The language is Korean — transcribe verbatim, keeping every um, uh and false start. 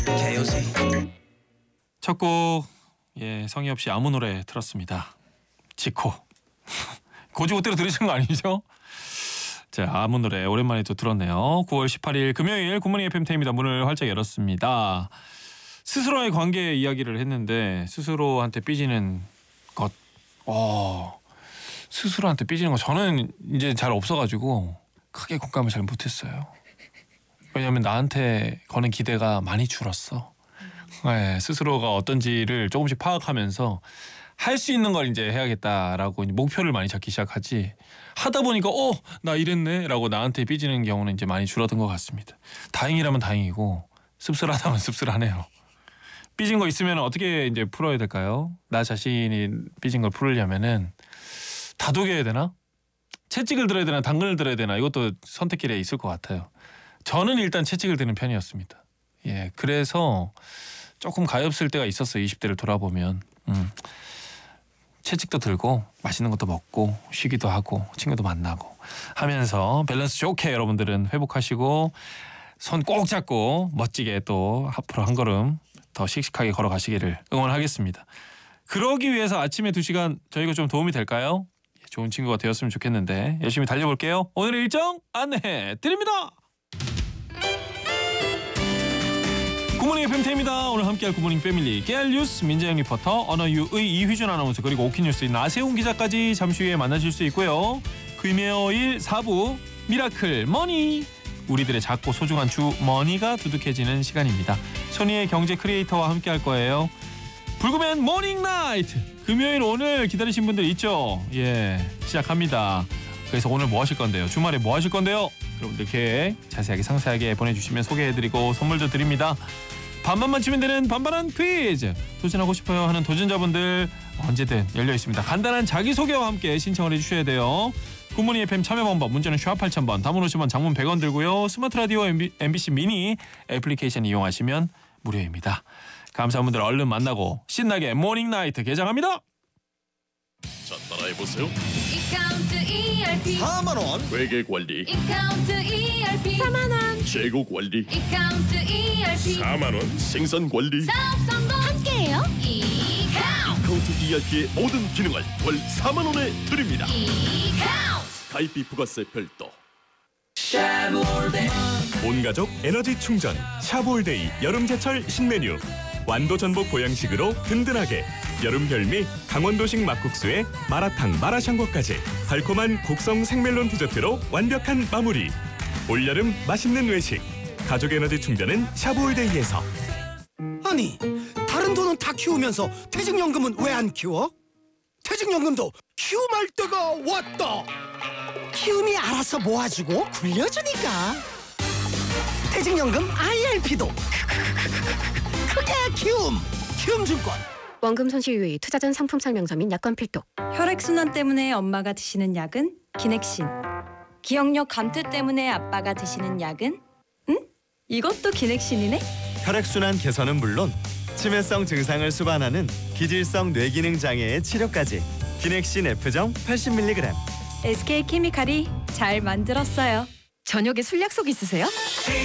첫 곡, 예, 성의 없이 아무 노래 틀었습니다. 지코. 고지고대로 들으신 거 아니죠? 자, 아무 노래 오랜만에 또 들었네요. 구월 십팔일 금요일 굿모닝 에프엠 태입니다. 문을 활짝 열었습니다. 스스로의 관계 이야기를 했는데 스스로한테 삐지는 것, 어, 스스로한테 삐지는 거 저는 이제 잘 없어가지고 크게 공감을 잘 못했어요. 왜냐하면 나한테 거는 기대가 많이 줄었어. 네, 스스로가 어떤지를 조금씩 파악하면서 할 수 있는 걸 이제 해야겠다라고 이제 목표를 많이 잡기 시작하지. 하다 보니까 어, 나 이랬네라고 나한테 삐지는 경우는 이제 많이 줄어든 것 같습니다. 다행이라면 다행이고 씁쓸하다면 씁쓸하네요. 삐진 거 있으면 어떻게 이제 풀어야 될까요? 나 자신이 삐진 걸 풀으려면은 다독여야 되나? 채찍을 들어야 되나? 당근을 들어야 되나? 이것도 선택길에 있을 것 같아요. 저는 일단 채찍을 드는 편이었습니다. 예, 그래서 조금 가엾을 때가 있었어요. 이십 대를 돌아보면. 음. 채찍도 들고 맛있는 것도 먹고 쉬기도 하고 친구도 만나고 하면서 밸런스 좋게 여러분들은 회복하시고 손 꼭 잡고 멋지게 또 앞으로 한 걸음 더 씩씩하게 걸어가시기를 응원하겠습니다. 그러기 위해서 아침에 두 시간 저희가 좀 도움이 될까요? 좋은 친구가 되었으면 좋겠는데 열심히 달려볼게요. 오늘의 일정 안내해 드립니다. 굿모닝 에프엠 태입니다. 오늘 함께할 굿모닝 패밀리 깨알 뉴스 민재영 리포터, 언어유의 이휘준 아나운서, 그리고 오키뉴스의 나세훈 기자까지 잠시 후에 만나실 수 있고요. 금요일 사 부 미라클 머니, 우리들의 작고 소중한 주머니가 두둑해지는 시간입니다. 소니의 경제 크리에이터와 함께할 거예요. 불금엔 모닝 나이트, 금요일 오늘 기다리신 분들 있죠? 예, 시작합니다. 그래서 오늘 뭐 하실 건데요? 주말에 뭐 하실 건데요? 여러분들 계획 자세하게 상세하게 보내주시면 소개해드리고 선물도 드립니다. 반반 맞추면 되는 반반한 퀴즈, 도전하고 싶어요 하는 도전자분들 언제든 열려 있습니다. 간단한 자기소개와 함께 신청을 해주셔야 돼요. 굿모닝 에프엠 참여 방법, 문자는 샵 팔천 번, 단문 오십 원, 장문 백 원 들고요. 스마트 라디오 엠비씨 미니 애플리케이션 이용하시면 무료입니다. 감사한 분들 얼른 만나고 신나게 모닝 나이트 개장합니다. 자, 따라해보세요. 이카운트 이알피 사만 원 회계관리, 이카운트 이알피 사만 원 재고관리, 이카운트 이알피 사만 원 생산관리. 사업 성공 함께해요. 이카운트 이카운트 이알피의 모든 기능을 월 사만 원에 드립니다. 이카운트 가입비 부가세 별도. 온가족 에너지 충전 샤볼데이 여름제철 신메뉴, 완도 전복 보양식으로 든든하게, 여름 별미 강원도식 막국수에 마라탕 마라샹궈까지 달콤한 곡성 생멜론 디저트로 완벽한 마무리. 올여름 맛있는 외식, 가족 에너지 충전은 샤볼데이에서. 아니, 다른 돈은 다 키우면서 퇴직연금은 왜 안 키워? 퇴직연금도 키움할 때가 왔다. 키움이 알아서 모아주고 굴려주니까. 퇴직연금 아이알피도 크게 키움. 키움증권. 원금 손실 유의, 투자 전 상품 설명서 및 약관 필독. 혈액순환 때문에 엄마가 드시는 약은 기넥신. 기억력 감퇴 때문에 아빠가 드시는 약은? 응? 이것도 기넥신이네? 혈액순환 개선은 물론 치매성 증상을 수반하는 기질성 뇌기능 장애의 치료까지 기넥신 F정 팔십 밀리그램. 에스케이케미칼이 잘 만들었어요. 저녁에 술 약속 있으세요?